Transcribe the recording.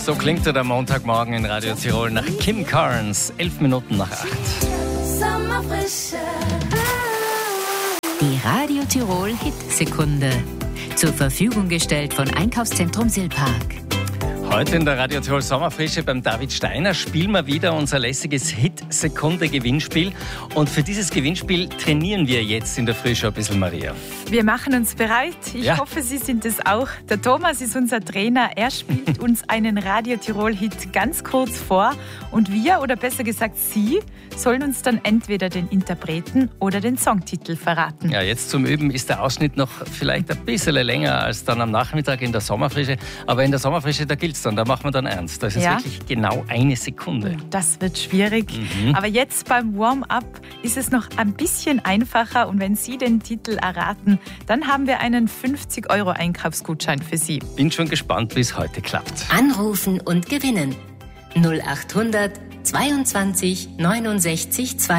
So klingt der Montagmorgen in Radio Tirol nach Kim Carnes, 11 Minuten nach 8. Die Radio Tirol Hitsekunde. Zur Verfügung gestellt von Einkaufszentrum Silpark. Heute in der Radio Tirol Sommerfrische beim David Steiner spielen wir wieder unser lässiges Hit-Sekunde-Gewinnspiel. Und für dieses Gewinnspiel trainieren wir jetzt in der Früh schon ein bisschen, Maria. Wir machen uns bereit. Ich hoffe, Sie sind es auch. Der Thomas ist unser Trainer. Er spielt uns einen Radio Tirol-Hit ganz kurz vor. Und wir, oder besser gesagt Sie, sollen uns dann entweder den Interpreten oder den Songtitel verraten. Ja, jetzt zum Üben ist der Ausschnitt noch vielleicht ein bisschen länger als dann am Nachmittag in der Sommerfrische. Aber in der Sommerfrische, da gilt's dann, da machen wir dann ernst. Das ist wirklich genau eine Sekunde. Das wird schwierig. Aber jetzt beim Warm-up ist es noch ein bisschen einfacher. Und wenn Sie den Titel erraten, dann haben wir einen 50 € Einkaufsgutschein für Sie. Bin schon gespannt, wie es heute klappt. Anrufen und gewinnen. 0800 22 69 2.